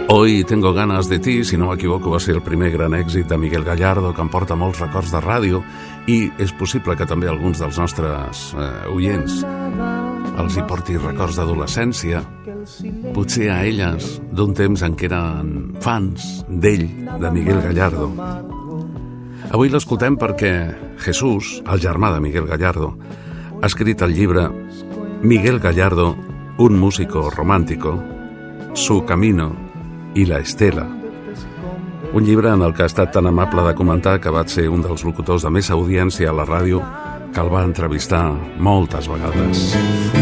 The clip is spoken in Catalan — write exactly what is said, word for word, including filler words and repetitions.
Hoy tengo ganas de ti, si no m'equivoco, va ser el primer gran èxit de Miguel Gallardo, que em porta molts records de ràdio, i és possible que també alguns dels nostres eh, oients els hi porti records d'adolescència, potser a elles d'un temps en què eren fans d'ell, de Miguel Gallardo. Avui l'escoltem perquè Jesús, el germà de Miguel Gallardo, ha escrit el llibre Miguel Gallardo, un músico romántico, Su camino i la estela. Un llibre en el que ha estat tan amable de comentar que va ser un dels locutors de més audiència a la ràdio, que el va entrevistar moltes vegades.